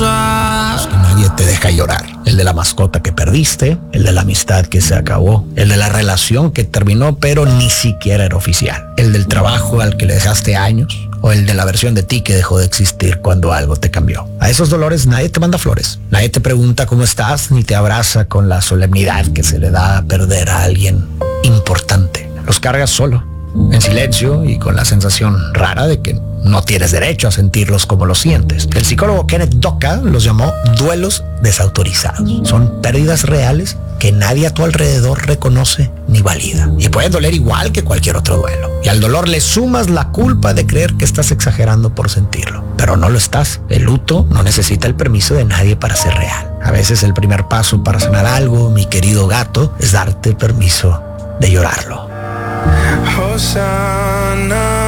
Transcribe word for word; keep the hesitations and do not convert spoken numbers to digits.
cosas. Que nadie te deja llorar. El de la mascota que perdiste, el de la amistad que se acabó, el de la relación que terminó pero ni siquiera era oficial, el del trabajo al que le dejaste años, o el de la versión de ti que dejó de existir cuando algo te cambió. A esos dolores nadie te manda flores, nadie te pregunta cómo estás, ni te abraza con la solemnidad que se le da a perder a alguien importante. Los cargas solo, en silencio y con la sensación rara de que no tienes derecho a sentirlos como los sientes. El psicólogo Kenneth Doka los llamó duelos desautorizados. Son pérdidas reales que nadie a tu alrededor reconoce ni valida. Y pueden doler igual que cualquier otro duelo. Y al dolor le sumas la culpa de creer que estás exagerando por sentirlo. Pero no lo estás. El luto no necesita el permiso de nadie para ser real. A veces el primer paso para sanar algo, mi querido gato, es darte permiso de llorarlo. Hosanna.